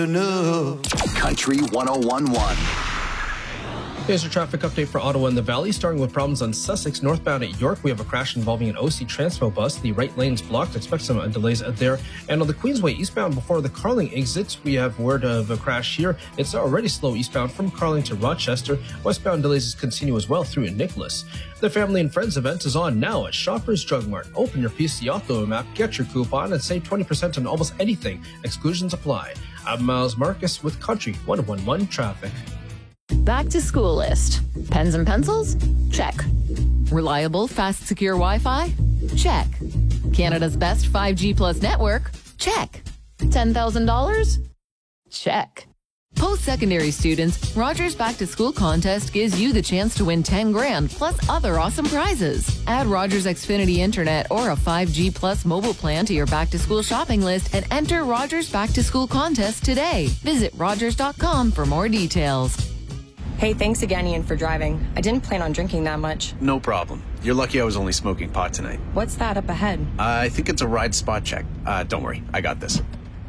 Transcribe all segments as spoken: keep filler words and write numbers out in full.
Country one oh one point one. Here's your traffic update for Ottawa and the Valley. Starting with problems on Sussex northbound at York. We have a crash involving an O C Transpo bus. The right lane's blocked. Expect some delays there. And on the Queensway eastbound before the Carling exits, we have word of a crash here. It's already slow eastbound from Carling to Rochester. Westbound delays continue as well through Nicholas. The Family and Friends event is on now at Shoppers Drug Mart. Open your P C Auto map, get your coupon, and save twenty percent on almost anything. Exclusions apply. I'm Miles Marcus with Country one oh one point one Traffic. Back to school list. Pens and pencils? Check. Reliable, fast, secure Wi-Fi? Check. Canada's best five G plus network? Check. ten thousand dollars? Check. Post-secondary students, Rogers Back to School contest gives you the chance to win ten grand plus other awesome prizes. Add Rogers Xfinity Internet or a five G plus mobile plan to your back to school shopping list and enter Rogers Back to School contest today. Visit rogers dot com for more details. Hey, thanks again, Ian, for driving. I didn't plan on drinking that much. No problem. You're lucky I was only smoking pot tonight. What's that up ahead? Uh, I think it's a ride spot check. Uh, don't worry, I got this.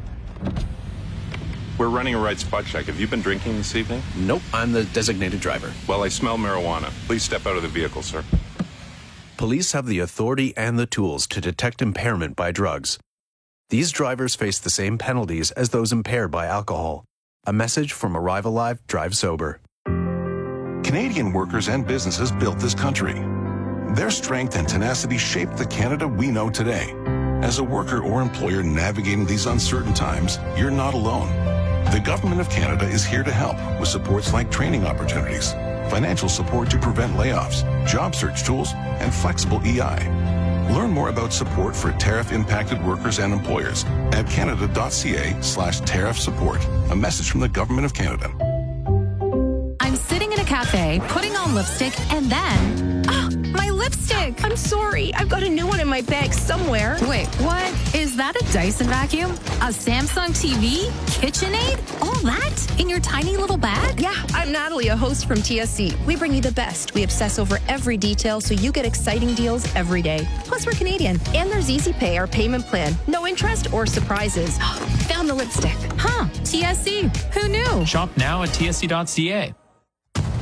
We're running a ride spot check. Have you been drinking this evening? Nope, I'm the designated driver. Well, I smell marijuana. Please step out of the vehicle, sir. Police have the authority and the tools to detect impairment by drugs. These drivers face the same penalties as those impaired by alcohol. A message from Arrive Alive, Drive Sober. Canadian workers and businesses built this country. Their strength and tenacity shaped the Canada we know today. As a worker or employer navigating these uncertain times, you're not alone. The Government of Canada is here to help with supports like training opportunities, financial support to prevent layoffs, job search tools, and flexible E I. Learn more about support for tariff-impacted workers and employers at canada.ca slash tariff support. A message from the Government of Canada. I'm sitting in a cafe, putting on lipstick, and then... Ah, my lipstick! I'm sorry. I've got a new one in my bag somewhere. Wait, what? Is that a Dyson vacuum? A Samsung T V? KitchenAid? All that? In your tiny little bag? Yeah, I'm Natalie, a host from T S C. We bring you the best. We obsess over every detail so you get exciting deals every day. Plus, we're Canadian. And there's Easy Pay, our payment plan. No interest or surprises. Found the lipstick. Huh, T S C. Who knew? Shop now at T S C dot C A.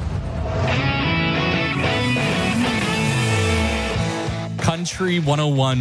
Country one oh one